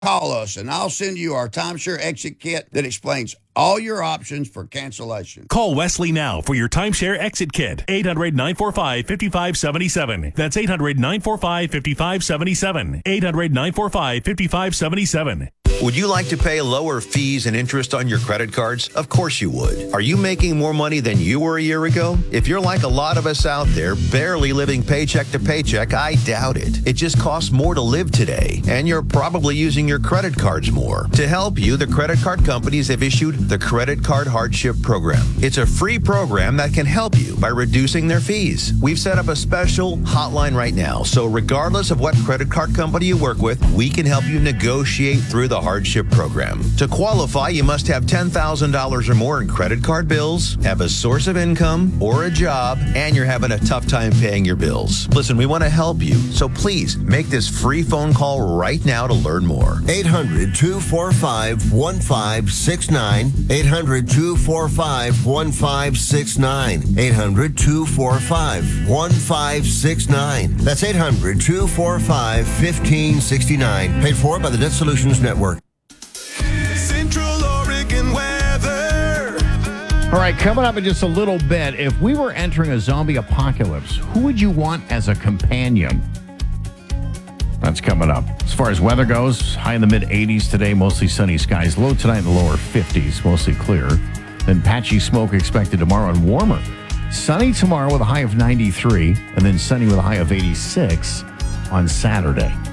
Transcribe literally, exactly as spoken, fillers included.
Call us, and I'll send you our timeshare exit kit that explains all your options for cancellation. Call Wesley now for your timeshare exit kit. eight hundred, nine four five, five five seven seven. That's eight hundred, nine four five, five five seven seven. eight hundred, nine four five, five five seven seven. Would you like to pay lower fees and interest on your credit cards? Of course you would. Are you making more money than you were a year ago? If you're like a lot of us out there, barely living paycheck to paycheck, I doubt it. It just costs more to live today, and you're probably using your credit cards more. To help you, the credit card companies have issued the Credit Card Hardship Program. It's a free program that can help you by reducing their fees. We've set up a special hotline right now, so regardless of what credit card company you work with, we can help you negotiate through the hardship program. To qualify, you must have ten thousand dollars or more in credit card bills, have a source of income or a job, and you're having a tough time paying your bills. Listen, we want to help you, so please make this free phone call right now to learn more. eight hundred, two four five, one five six nine. eight hundred, two four five, one five six nine. eight hundred, two four five, one five six nine. That's eight hundred, two four five, one five six nine. Paid for by the Debt Solutions Network. Central Oregon weather. All right, coming up in just a little bit, if we were entering a zombie apocalypse, who would you want as a companion? That's coming up. As far as weather goes, high in the mid eighties today, mostly sunny skies. Low tonight in the lower fifties, mostly clear. Then patchy smoke expected tomorrow and warmer. Sunny tomorrow with a high of ninety-three, and then sunny with a high of eighty-six on Saturday.